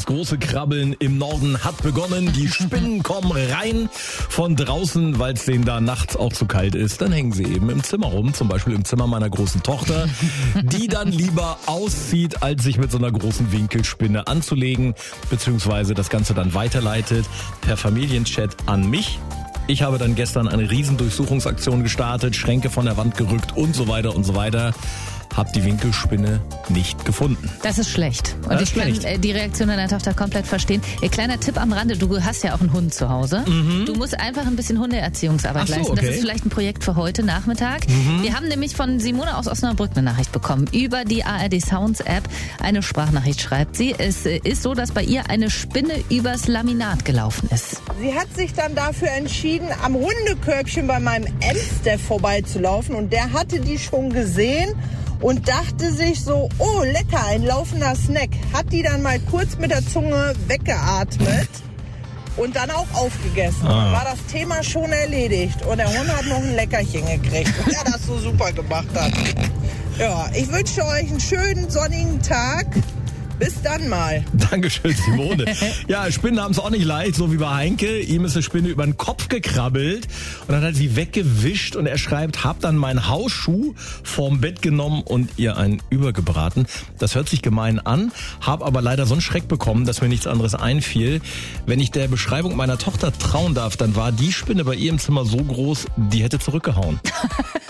Das große Krabbeln im Norden hat begonnen. Die Spinnen kommen rein von draußen, weil es denen da nachts auch zu kalt ist. Dann hängen sie eben im Zimmer rum, zum Beispiel im Zimmer meiner großen Tochter, die dann lieber auszieht, als sich mit so einer großen Winkelspinne anzulegen, beziehungsweise das Ganze dann weiterleitet per Familienchat an mich. Ich habe dann gestern eine Riesendurchsuchungsaktion gestartet, Schränke von der Wand gerückt und so weiter und so weiter. Hab die Winkelspinne nicht gefunden. Das ist schlecht. Und ich kann die Reaktion deiner Tochter komplett verstehen. Kleiner Tipp am Rande, du hast ja auch einen Hund zu Hause. Du musst einfach ein bisschen Hundeerziehungsarbeit leisten. Okay. Das ist vielleicht ein Projekt für heute Nachmittag. Wir haben nämlich von Simone aus Osnabrück eine Nachricht bekommen. Über die ARD Sounds App eine Sprachnachricht schreibt sie. Es ist so, dass bei ihr eine Spinne übers Laminat gelaufen ist. Sie hat sich dann dafür entschieden, am Hundekörbchen bei meinem Amstaff vorbeizulaufen. Und der hatte die schon gesehen und dachte sich so, oh lecker, ein laufender Snack. Hat die dann mal kurz mit der Zunge weggeatmet und dann auch aufgegessen. Dann war das Thema schon erledigt und der Hund hat noch ein Leckerchen gekriegt, weil er das so super gemacht hat. Ja, ich wünsche euch einen schönen sonnigen Tag. Bis dann mal. Dankeschön, Simone. Ja, Spinnen haben es auch nicht leicht, so wie bei Heinke. Ihm ist eine Spinne über den Kopf gekrabbelt und dann hat sie weggewischt und er schreibt, hab dann meinen Hausschuh vorm Bett genommen und ihr einen übergebraten. Das hört sich gemein an, hab aber leider so einen Schreck bekommen, dass mir nichts anderes einfiel. Wenn ich der Beschreibung meiner Tochter trauen darf, dann war die Spinne bei ihr im Zimmer so groß, die hätte zurückgehauen.